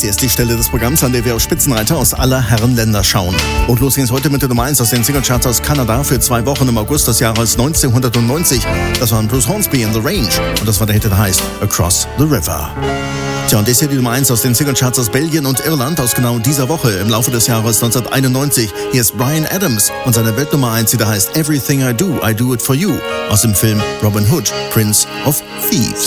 die erste Stelle des Programms, an der wir auf Spitzenreiter aus aller Herren Länder schauen. Und los geht's heute mit der Nummer 1 aus den Singlecharts aus Kanada für 2 Wochen im August des Jahres 1990. Das waren Bruce Hornsby in The Range und das war der Hit, der heißt Across the River. Tja, und das ist hier die Nummer 1 aus den Singlecharts aus Belgien und Irland aus genau dieser Woche im Laufe des Jahres 1991. Hier ist Bryan Adams und seine Weltnummer 1, die da heißt Everything I Do It For You aus dem Film Robin Hood, Prince of Thieves.